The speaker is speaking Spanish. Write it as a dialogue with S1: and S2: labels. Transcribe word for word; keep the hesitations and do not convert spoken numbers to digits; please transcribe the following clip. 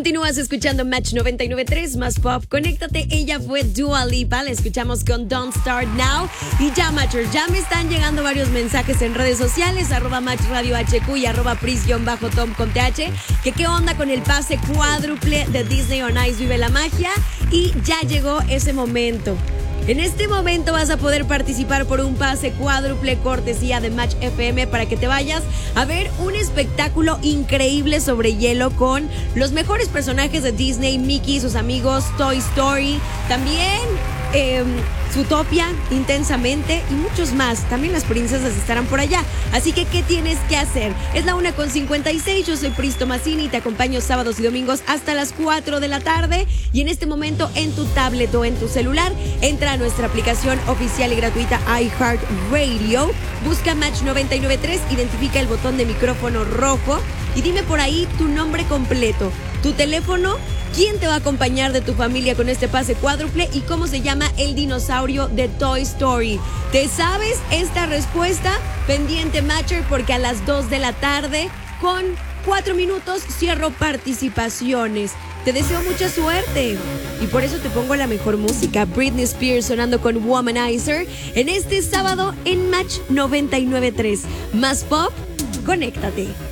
S1: Continúas escuchando Match noventa y nueve punto tres más pop. Conéctate, ella fue Dua Lipa. La escuchamos con Don't Start Now. Y ya, Matchers, ya me están llegando varios mensajes en redes sociales, arroba Match Radio H Q y arroba Pris-Tom con T H. Que qué onda con el pase cuádruple de Disney on Ice Vive la Magia. Y ya llegó ese momento. En este momento vas a poder participar por un pase cuádruple cortesía de Match F M para que te vayas a ver un espectáculo increíble sobre hielo con los mejores personajes de Disney, Mickey, sus amigos, Toy Story, también eh, Zootopia, Intensamente y muchos más. También las princesas estarán por allá. Así que, ¿qué tienes que hacer? Es la una con cincuenta y seis. Yo soy Pris Tomasini y te acompaño sábados y domingos hasta las cuatro de la tarde. Y en este momento, en tu tablet o en tu celular, entra a nuestra aplicación oficial y gratuita iHeartRadio. Busca Match noventa y nueve punto tres, identifica el botón de micrófono rojo y dime por ahí tu nombre completo, tu teléfono, quién te va a acompañar de tu familia con este pase cuádruple y cómo se llama el dinosaurio de Toy Story. ¿Te sabes esta respuesta? Pendiente, Matcher, porque a las dos de la tarde, con cuatro minutos, cierro participaciones. Te deseo mucha suerte y por eso te pongo la mejor música. Britney Spears sonando con Womanizer en este sábado en Match noventa y nueve punto tres. Más pop, conéctate.